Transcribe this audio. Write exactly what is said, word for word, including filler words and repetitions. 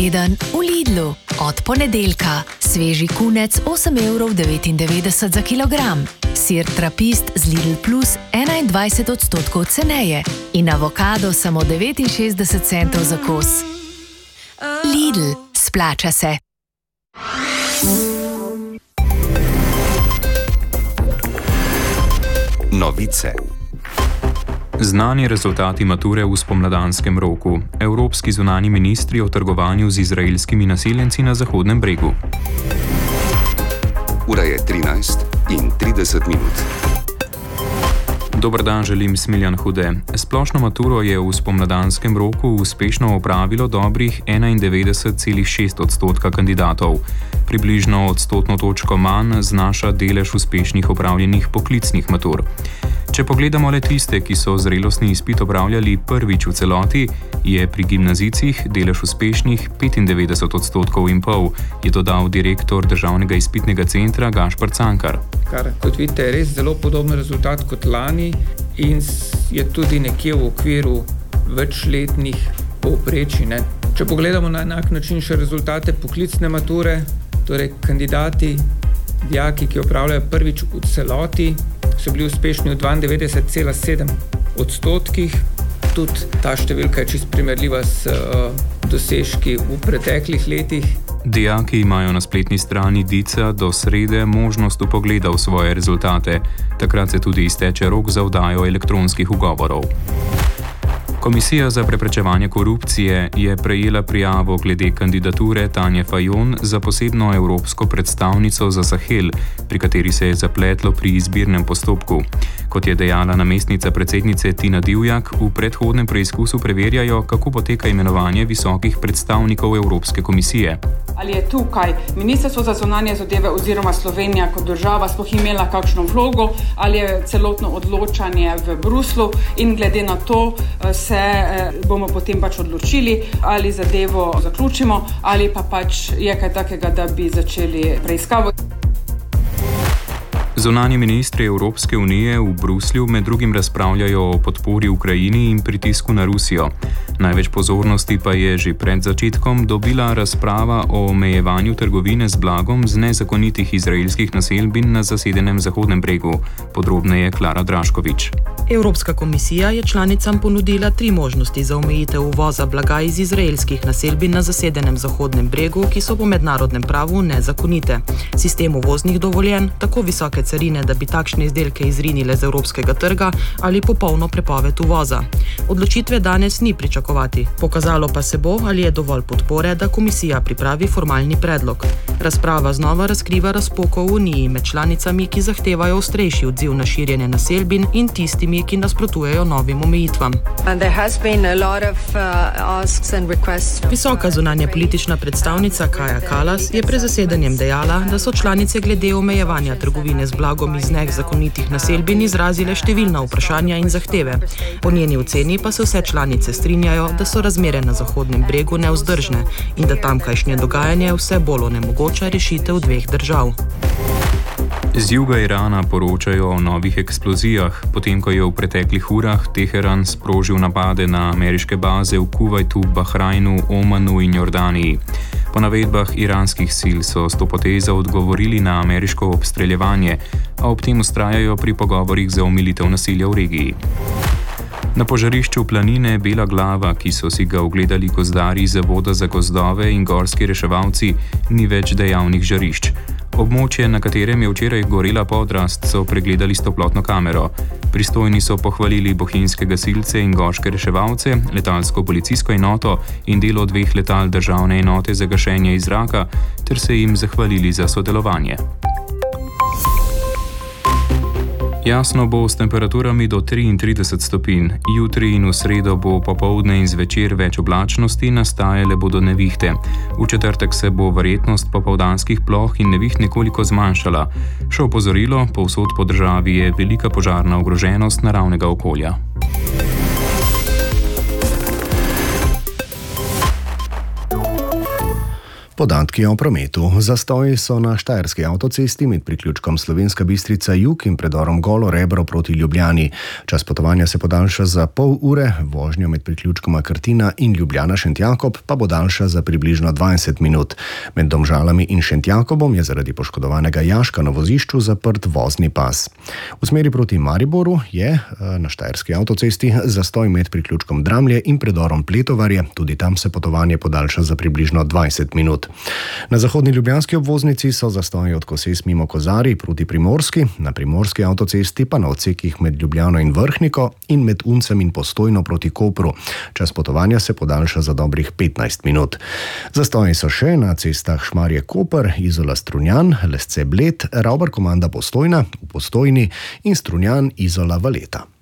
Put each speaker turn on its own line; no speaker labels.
teden v Lidlu. Od ponedeljka sveži kunec osem evrov devetindevetdeset za kilogram, sir trapist z Lidl Plus enaindvajset odstotkov ceneje in avokado samo devetinšestdeset centov za kos. Lidl, splača se.
Novice.
Znani rezultati mature v spomladanskem roku. Evropski zunani ministri o trgovanju z izraelskimi naseljenci na Zahodnem bregu.
Ura je trinajst in trideset minut.
Dober dan, želim Smiljan Hude. Splošno maturo je v spomladanskem roku uspešno opravilo dobrih enaindevetdeset celih šest odstotka kandidatov. Približno odstotno točko manj znaša delež uspešnih opravljenih poklicnih matur. Če pogledamo le tiste, ki so zrelostni izpit opravljali prvič v celoti, je pri gimnazijcih delež uspešnih petindevetdeset odstotkov in pol, je dodal direktor Državnega izpitnega centra Gašper Cankar.
Kar, kot vidite, je res zelo podoben rezultat kot lani in je tudi nekje v okviru večletnih povprečij, ne. Če pogledamo na enak način še rezultate poklicne mature, torej kandidati, dijaki, ki opravljajo prvič v celoti, so bili uspešni v dvaindevetdeset celih sedem odstotkih. Tudi ta številka je čist primerljiva s uh, dosežki v preteklih letih.
Dijaki imajo na spletni strani Dica do srede možnost vpogleda v svoje rezultate. Takrat se tudi izteče rok za oddajo elektronskih ugovorov. Komisija za preprečevanje korupcije je prejela prijavo glede kandidature Tanje Fajon za posebno evropsko predstavnico za Sahel, pri kateri se je zapletlo pri izbirnem postopku. Kot je dejala namestnica predsednice Tina Divjak, v predhodnem preizkusu preverjajo, kako poteka imenovanje visokih predstavnikov Evropske komisije.
Ali je tukaj Ministrstvo za zunanje zadeve oziroma Slovenija kot država sploh imela kakšno vlogo, ali je celotno odločanje v Bruslu, in glede na to se bomo potem pač odločili, ali zadevo zaključimo, ali pa pač je kaj takega, da bi začeli preiskavo.
Zunanji ministri Evropske unije v Bruslju med drugim razpravljajo o podpori Ukrajini in pritisku na Rusijo. Največ pozornosti pa je že pred začetkom dobila razprava o omejevanju trgovine z blagom z nezakonitih izraelskih naselbin na zasedenem Zahodnem bregu. Podrobneje Klara Draškovič.
Evropska komisija je članicam ponudila tri možnosti za omejitev uvoza blaga iz izraelskih naselbin na zasedenem Zahodnem bregu, ki so po mednarodnem pravu nezakonite. Sistem uvoznih dovoljenj, tako visoke carine, da bi takšne izdelke izrinile z evropskega trga, ali popolno prepoved uvoza. Odločitve danes ni pričakovati. Pokazalo pa se bo, ali je dovolj podpore, da komisija pripravi formalni predlog. Razprava znova razkriva razpoko v Uniji med članicami, ki zahtevajo ostrejši odziv na širjenje naselbin, in tistimi, ki nasprotujejo novim omejitvam. Visoka zunanja politična predstavnica Kaja Kallas je pred zasedanjem dejala, da so članice glede omejevanja trgovine z blagom iz nezakonitih naselbin izrazile številna vprašanja in zahteve. Po njeni oceni pa se vse članice strinjajo, da so razmere na Zahodnem bregu nevzdržne in da tamkajšnje dogajanje vse bolj onemogoča rešitev dveh držav.
Z juga Irana poročajo o novih eksplozijah, potem ko je v preteklih urah Teheran sprožil napade na ameriške baze v Kuvajtu, Bahrajnu, Omanu in Jordaniji. Po navedbah iranskih sil so s to potezo odgovorili na ameriško obstreljevanje, a ob tem vztrajajo pri pogovorih za omilitev nasilja v regiji. Na požarišču planine Bela glava, ki so si ga ogledali gozdarji Zavoda za gozdove in gorski reševalci, ni več dejavnih žarišč. Območje, na katerem je včeraj gorela podrast, so pregledali s toplotno kamero. Pristojni so pohvalili bohinjske gasilce in gorske reševalce, letalsko policijsko enoto in delo dveh letal državne enote za gašenje iz zraka, ter se jim zahvalili za sodelovanje. Jasno bo s temperaturami do triintrideset stopinj. Jutri in v sredo bo popoldne in zvečer več oblačnosti, nastajale bodo nevihte. V četrtek se bo verjetnost popoldanskih ploh in neviht nekoliko zmanjšala. Še opozorilo, povsod po državi je velika požarna ogroženost naravnega okolja.
Podatki o prometu. Zastoji so na štajerski avtocesti med priključkom Slovenska Bistrica Jug in predorom Golo Rebro proti Ljubljani. Čas potovanja se podaljša za pol ure, vožnjo med priključkoma Krtina in Ljubljana Šentjakob pa bo daljša za približno dvajset minut. Med Domžalami in Šentjakobom je zaradi poškodovanega jaška na vozišču zaprt vozni pas. V smeri proti Mariboru je na štajerski avtocesti zastoj med priključkom Dramlje in predorom Pletovarje, tudi tam se potovanje podaljša za približno dvajset minut. Na zahodni ljubljanski obvoznici so zastoji od Koses mimo Kozarij proti Primorski, na primorski avtocesti pa na odsekih med Ljubljano in Vrhniko in med Uncem in Postojno proti Kopru. Čas potovanja se podaljša za dobrih petnajst minut. Zastoji so še na cestah Šmarje-Koper, Izola-Strunjan, Lesce-Bled, Ravbar-Komanda Postojna v Postojni in Strunjan-Izola-Valeta.